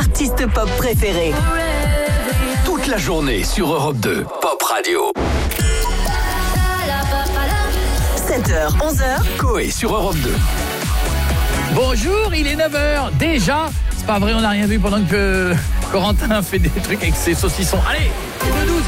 artistes pop préférés. Toute la journée sur Europe 2, Pop Radio. 7h, 11h. Coé sur Europe 2. Bonjour, il est 9h. Déjà, c'est pas vrai, on n'a rien vu pendant que Corentin fait des trucs avec ses saucissons. Allez, c'est 2-12.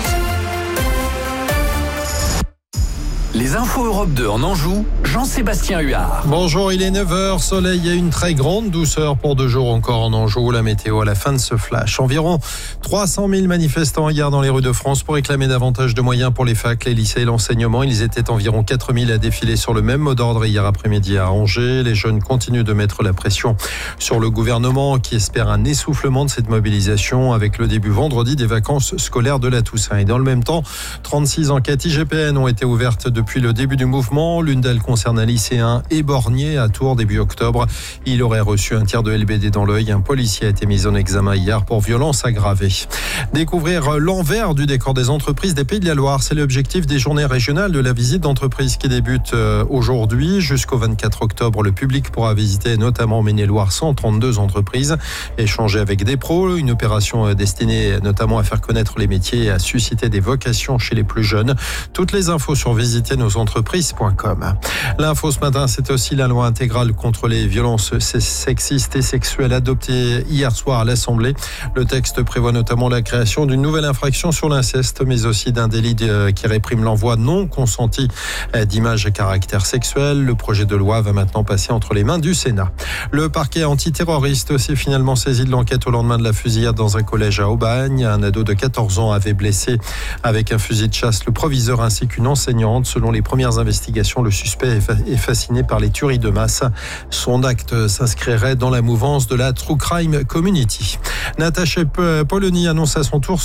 Les infos Europe 2 en Anjou, Jean-Sébastien Huard. Bonjour, il est 9h, soleil et une très grande douceur pour 2 jours encore en Anjou. La météo à la fin de ce flash. Environ 300 000 manifestants hier dans les rues de France pour réclamer davantage de moyens pour les facs, les lycées et l'enseignement. Ils étaient environ 4 000 à défiler sur le même mot d'ordre hier après-midi à Angers. Les jeunes continuent de mettre la pression sur le gouvernement qui espère un essoufflement de cette mobilisation avec le début vendredi des vacances scolaires de la Toussaint. Et dans le même temps, 36 enquêtes IGPN ont été ouvertes depuis le début du mouvement. L'une d'elles concerne un lycéen éborgné à Tours début octobre. Il aurait reçu un tir de LBD dans l'œil. Un policier a été mis en examen hier pour violence aggravée. Découvrir l'envers du décor des entreprises des Pays de la Loire, c'est l'objectif des journées régionales de la visite d'entreprise qui débute aujourd'hui. Jusqu'au 24 octobre, le public pourra visiter notamment en Maine-et-Loire 132 entreprises, échanger avec des pros, une opération destinée notamment à faire connaître les métiers et à susciter des vocations chez les plus jeunes. Toutes les infos sur visiternosentreprise.com. L'info ce matin, c'est aussi la loi intégrale contre les violences sexistes et sexuelles adoptée hier soir à l'Assemblée. Le texte prévoit notamment la création d'une nouvelle infraction sur l'inceste, mais aussi d'un délit qui réprime l'envoi non consenti d'images à caractère sexuel. Le projet de loi va maintenant passer entre les mains du Sénat. Le parquet antiterroriste s'est finalement saisi de l'enquête au lendemain de la fusillade dans un collège à Aubagne. Un ado de 14 ans avait blessé avec un fusil de chasse le proviseur ainsi qu'une enseignante. Selon les premières investigations, le suspect est fasciné par les tueries de masse. Son acte s'inscrirait dans la mouvance de la True Crime Community. Natacha Polony annonce à son tour